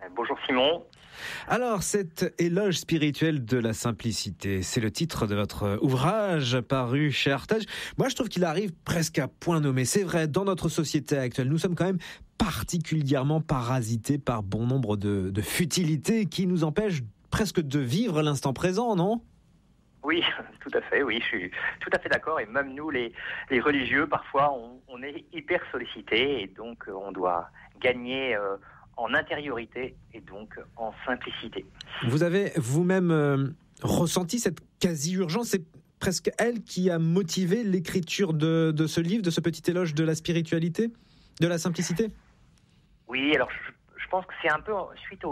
Bonjour Simon. Alors, cet éloge spirituel de la simplicité, c'est le titre de votre ouvrage paru chez Artege. Moi, je trouve qu'il arrive presque à point nommé. C'est vrai, dans notre société actuelle, nous sommes quand même particulièrement parasités par bon nombre de futilités qui nous empêchent presque de vivre l'instant présent, non ? Oui, tout à fait, oui, je suis tout à fait d'accord. Et même nous, les religieux, parfois, on est hyper sollicités et donc on doit gagner en intériorité et donc en simplicité. Vous avez vous-même ressenti cette quasi-urgence. C'est presque elle qui a motivé l'écriture de ce livre, de ce petit éloge de la spiritualité, de la simplicité ? Oui, alors je pense que c'est un peu suite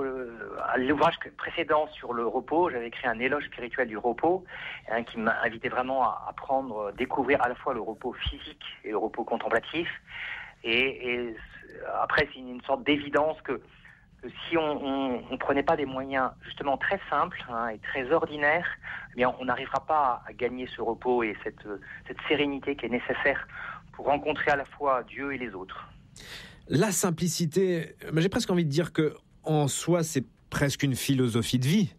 à l'ouvrage précédent sur le repos. J'avais écrit un éloge spirituel du repos qui m'a invité vraiment à découvrir à la fois le repos physique et le repos contemplatif. Et après, c'est une sorte d'évidence que si on prenait pas des moyens justement très simples et très ordinaires, eh bien on n'arrivera pas à gagner ce repos et cette sérénité qui est nécessaire pour rencontrer à la fois Dieu et les autres. La simplicité, j'ai presque envie de dire que en soi, c'est presque une philosophie de vie.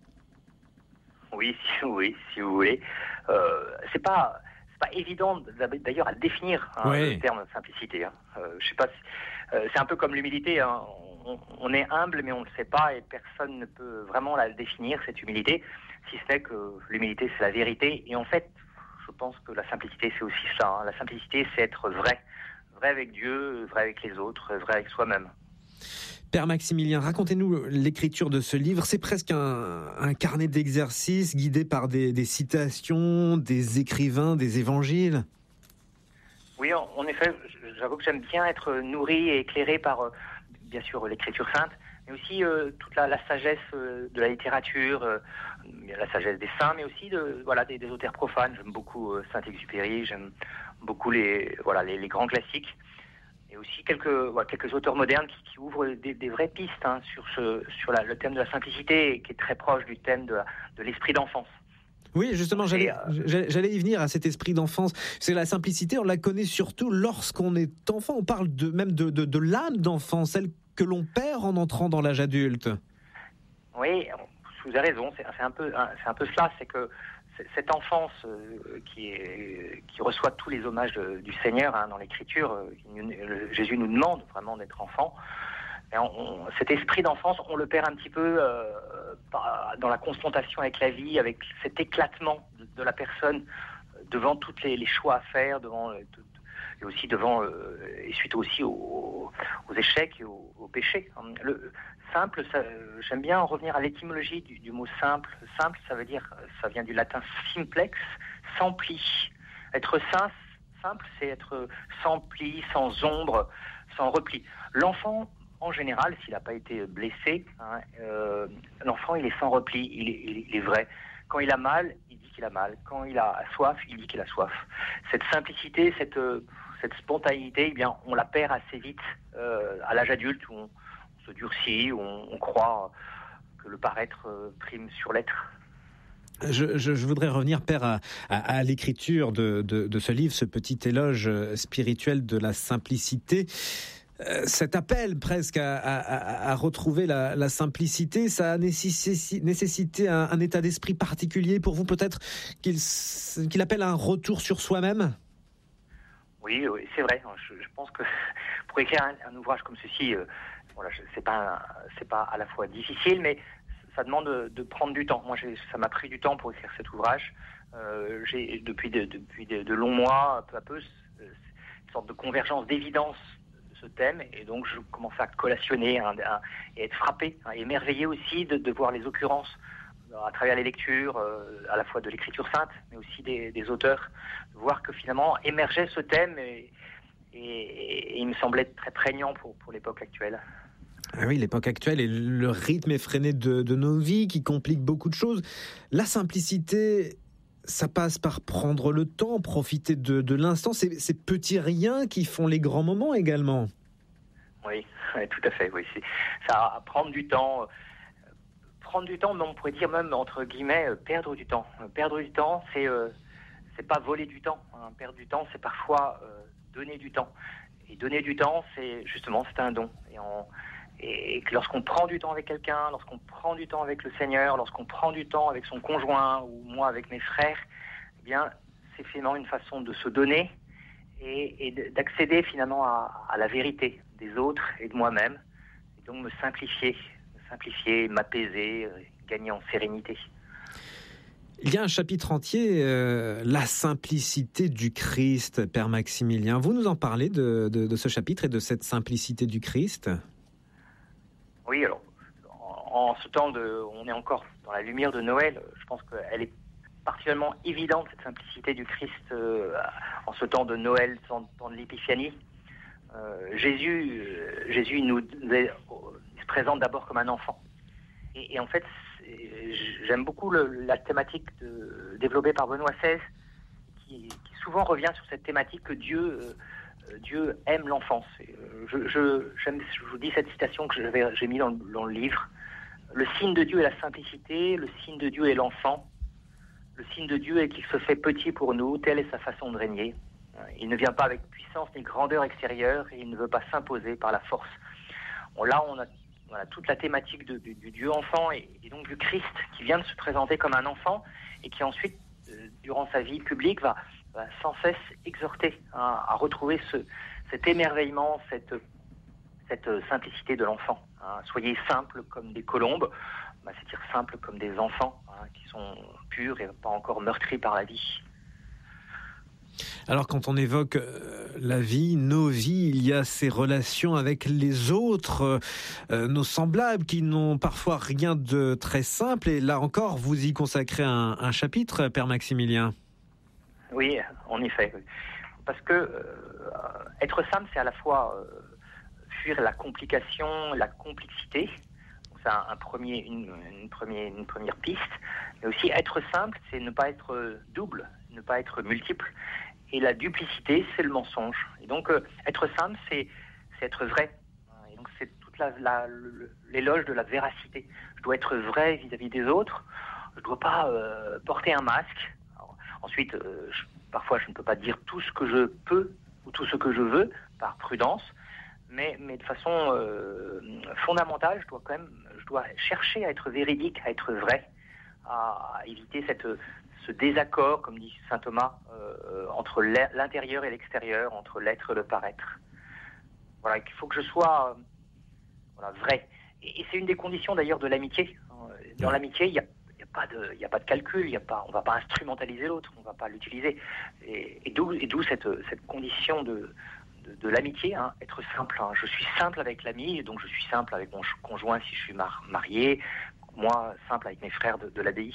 Oui, si vous voulez. C'est pas évident d'ailleurs à définir le terme simplicité. Je sais pas. C'est un peu comme l'humilité. On est humble, mais on ne le sait pas, et personne ne peut vraiment la définir, cette humilité, si ce n'est que l'humilité, c'est la vérité. Et en fait, je pense que la simplicité, c'est aussi ça. La simplicité, c'est être vrai. Vrai avec Dieu, vrai avec les autres, vrai avec soi-même. Père Maximilien, racontez-nous l'écriture de ce livre. C'est presque un carnet d'exercices guidé par des citations, des écrivains, des évangiles. Oui, en effet, j'avoue que j'aime bien être nourri et éclairé par, bien sûr, l'écriture sainte, mais aussi toute la sagesse de la littérature, la sagesse des saints, mais aussi des auteurs profanes. J'aime beaucoup Saint-Exupéry, j'aime beaucoup les grands classiques. Et aussi quelques auteurs modernes qui ouvrent des vraies pistes sur le thème de la simplicité, qui est très proche du thème de l'esprit d'enfance. Oui, justement, j'allais y venir à cet esprit d'enfance. C'est la simplicité, on la connaît surtout lorsqu'on est enfant. On parle même de l'âme d'enfant, celle que l'on perd en entrant dans l'âge adulte. Oui, vous avez raison, c'est un peu cela, c'est que cette enfance qui reçoit tous les hommages du Seigneur dans l'Écriture, Jésus nous demande vraiment d'être enfant. Et cet esprit d'enfance, on le perd un petit peu dans la confrontation avec la vie, avec cet éclatement de la personne devant toutes les choix à faire, et aussi et suite aussi aux échecs et aux péchés. Le simple, j'aime bien revenir à l'étymologie du mot simple. Simple, ça vient du latin simplex, sans pli. Être simple, c'est être sans pli, sans ombre, sans repli. L'enfant, en général, s'il n'a pas été blessé, l'enfant, il est sans repli, il est vrai. Quand il a mal, il dit qu'il a mal. Quand il a soif, il dit qu'il a soif. Cette simplicité, cette spontanéité, eh bien, on la perd assez vite à l'âge adulte, où on se durcit, où on croit que le paraître prime sur l'être. Je voudrais revenir, Père, à l'écriture de ce livre, ce petit éloge spirituel de la simplicité. Cet appel presque à retrouver la simplicité, ça a nécessité un état d'esprit particulier pour vous, peut-être qu'il appelle à un retour sur soi-même. Oui, c'est vrai. Je pense que pour écrire un ouvrage comme ceci, c'est pas à la fois difficile, mais ça demande de prendre du temps. Moi, ça m'a pris du temps pour écrire cet ouvrage. J'ai depuis de longs mois, peu à peu, une sorte de convergence d'évidence de ce thème, et donc je commence à collationner et être frappé, émerveillé aussi de voir les occurrences à travers les lectures, à la fois de l'écriture sainte, mais aussi des auteurs, de voir que finalement émergeait ce thème et il me semblait très prégnant pour l'époque actuelle. Ah oui, l'époque actuelle et le rythme effréné de nos vies qui complique beaucoup de choses. La simplicité, ça passe par prendre le temps, profiter de l'instant. Ces petits riens qui font les grands moments également. Oui, tout à fait. Oui, ça prendre du temps. Prendre du temps, mais on pourrait dire même, entre guillemets, perdre du temps. Perdre du temps, c'est pas voler du temps. Perdre du temps, c'est parfois donner du temps. Et donner du temps, c'est un don. et que lorsqu'on prend du temps avec quelqu'un, lorsqu'on prend du temps avec le Seigneur, lorsqu'on prend du temps avec son conjoint ou moi avec mes frères, eh bien, c'est finalement une façon de se donner et d'accéder finalement à la vérité des autres et de moi-même, et donc me simplifier, m'apaiser, gagner en sérénité. Il y a un chapitre entier, la simplicité du Christ, Père Maximilien. Vous nous en parlez de ce chapitre et de cette simplicité du Christ ? Oui, alors, en ce temps on est encore dans la lumière de Noël, je pense qu'elle est particulièrement évidente, cette simplicité du Christ, en ce temps de Noël, temps de l'Épiphanie. Jésus nous se présente d'abord comme un enfant. Et en fait, j'aime beaucoup la thématique développée par Benoît XVI, qui souvent revient sur cette thématique que Dieu aime l'enfance. Je vous dis cette citation que j'ai mise dans le livre. Le signe de Dieu est la simplicité, le signe de Dieu est l'enfant. Le signe de Dieu est qu'il se fait petit pour nous, telle est sa façon de régner. Il ne vient pas avec puissance ni grandeur extérieure, et il ne veut pas s'imposer par la force. Là, on a toute la thématique du Dieu enfant et donc du Christ qui vient de se présenter comme un enfant et qui ensuite, durant sa vie publique, va sans cesse exhorter à retrouver cet émerveillement, cette simplicité de l'enfant. Soyez simples comme des colombes, c'est-à-dire simples comme des enfants qui sont purs et pas encore meurtris par la vie. Alors quand on évoque la vie, nos vies, il y a ces relations avec les autres, nos semblables qui n'ont parfois rien de très simple. Et là encore, vous y consacrez un chapitre, Père Maximilien. Oui, en effet. Parce que être simple, c'est à la fois fuir la complication, la complexité. C'est une première piste. Mais aussi être simple, c'est ne pas être double, ne pas être multiple. Et la duplicité, c'est le mensonge. Et donc, être simple, c'est être vrai. Et donc, c'est toute l'éloge de la véracité. Je dois être vrai vis-à-vis des autres. Je ne dois pas porter un masque. Alors, ensuite, parfois, je ne peux pas dire tout ce que je peux ou tout ce que je veux, par prudence. Mais de façon fondamentale, je dois chercher à être véridique, à être vrai, à éviter ce désaccord, comme dit saint Thomas, entre l'intérieur et l'extérieur, entre l'être et le paraître. Voilà, il faut que je sois vrai. Et c'est une des conditions d'ailleurs de l'amitié. Dans l'amitié, il n'y a pas de calcul, on ne va pas instrumentaliser l'autre, on ne va pas l'utiliser. Et d'où cette condition de l'amitié, être simple. Je suis simple avec l'ami, donc je suis simple avec mon conjoint si je suis marié, moi simple avec mes frères de l'abbaye.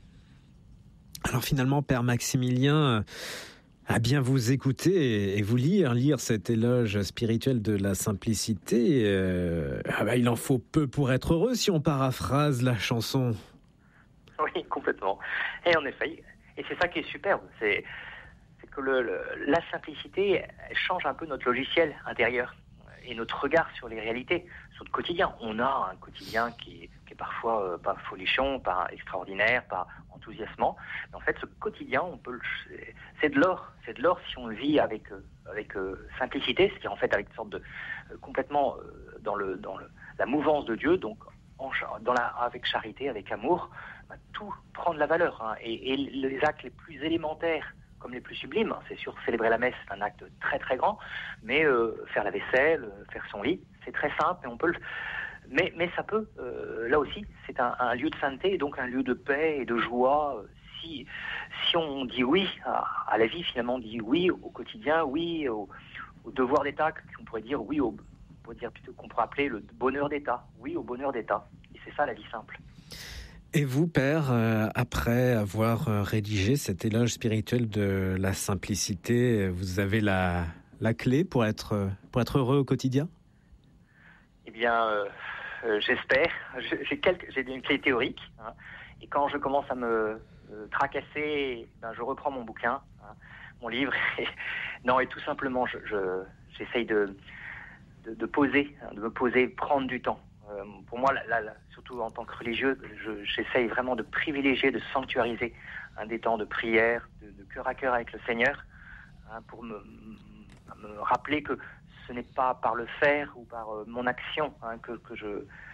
Alors finalement, Père Maximilien, à bien vous écouter et vous lire cet éloge spirituel de la simplicité, il en faut peu pour être heureux si on paraphrase la chanson. Oui, complètement. Et en effet, et c'est ça qui est superbe, c'est que la simplicité elle change un peu notre logiciel intérieur et notre regard sur les réalités, sur le quotidien. On a un quotidien qui est parfois pas folichon, pas extraordinaire, pas enthousiasmant. Mais en fait, ce quotidien, c'est de l'or. C'est de l'or si on le vit avec simplicité, c'est-à-dire en fait avec une sorte de complètement dans la mouvance de Dieu, donc avec charité, avec amour, tout prend de la valeur. Et les actes les plus élémentaires comme les plus sublimes, c'est sûr, célébrer la messe, c'est un acte très très grand, mais faire la vaisselle, faire son lit, c'est très simple et on peut mais ça peut, là aussi, c'est un lieu de sainteté, donc un lieu de paix et de joie. Si on dit oui à la vie, finalement, on dit oui au quotidien, oui au devoir d'État, qu'on pourrait dire oui on pourrait dire plutôt qu'on pourrait appeler le bonheur d'État, oui au bonheur d'État. Et c'est ça la vie simple. Et vous, Père, après avoir rédigé cet éloge spirituel de la simplicité, vous avez la clé pour être heureux au quotidien ? Eh bien, j'espère. J'ai une clé théorique. Et quand je commence à me tracasser, je reprends mon bouquin, mon livre. Et tout simplement, j'essaye de poser, de me poser, prendre du temps. Pour moi, surtout en tant que religieux, j'essaye vraiment de privilégier, de sanctuariser des temps de prière, de cœur à cœur avec le Seigneur, pour me rappeler que ce n'est pas par le faire ou par mon action que